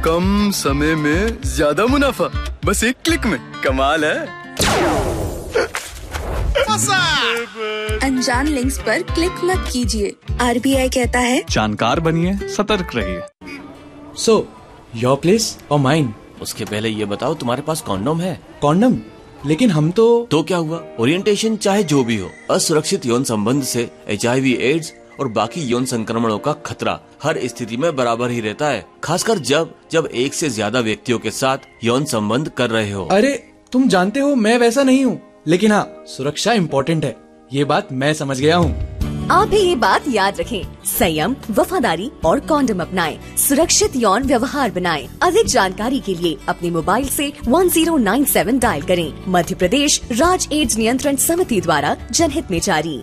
कम समय में ज्यादा मुनाफा, बस एक क्लिक में। कमाल है। अनजान लिंक्स पर क्लिक मत कीजिए। RBI कहता है जानकार बनिए, सतर्क रहिए। So, your place or mine? उसके पहले ये बताओ तुम्हारे पास कॉन्डोम है? कॉन्डम? लेकिन हम तो क्या हुआ? ओरिएंटेशन चाहे जो भी हो, असुरक्षित यौन संबंध से HIV, एड्स और बाकी यौन संक्रमणों का खतरा हर स्थिति में बराबर ही रहता है, खासकर जब एक से ज्यादा व्यक्तियों के साथ यौन संबंध कर रहे हो। अरे तुम जानते हो मैं वैसा नहीं हूँ, लेकिन हाँ सुरक्षा इम्पोर्टेंट है, ये बात मैं समझ गया हूँ। आप भी ये बात याद रखें, संयम, वफादारी और कॉन्डम अपनाएं, सुरक्षित यौन व्यवहार बनाएं। अधिक जानकारी के लिए अपने मोबाइल से 1097 डायल करें। मध्य प्रदेश राज्य एड्स नियंत्रण समिति द्वारा जनहित में जारी।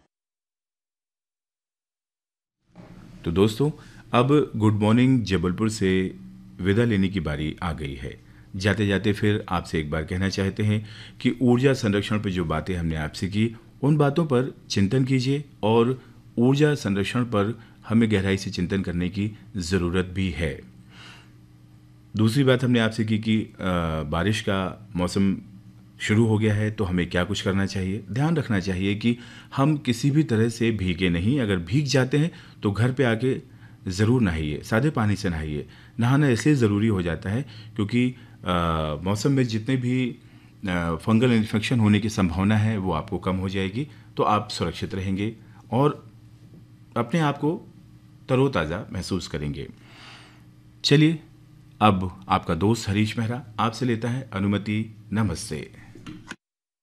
तो दोस्तों, अब गुड मॉर्निंग जबलपुर से विदा लेने की बारी आ गई है। जाते जाते फिर आपसे एक बार कहना चाहते हैं कि ऊर्जा संरक्षण पर जो बातें हमने आपसे की, उन बातों पर चिंतन कीजिए और ऊर्जा संरक्षण पर हमें गहराई से चिंतन करने की ज़रूरत भी है। दूसरी बात हमने आपसे की कि बारिश का मौसम शुरू हो गया है, तो हमें क्या कुछ करना चाहिए। ध्यान रखना चाहिए कि हम किसी भी तरह से भीगे नहीं। अगर भीग जाते हैं तो घर पे आके ज़रूर नहाइए, सादे पानी से नहाइए। नहाना इसलिए ज़रूरी हो जाता है क्योंकि मौसम में जितने भी फंगल इन्फेक्शन होने की संभावना है वो आपको कम हो जाएगी, तो आप सुरक्षित रहेंगे और अपने आप को तरोताज़ा महसूस करेंगे। चलिए, अब आपका दोस्त हरीश मेहरा आपसे लेता है अनुमति। नमस्ते।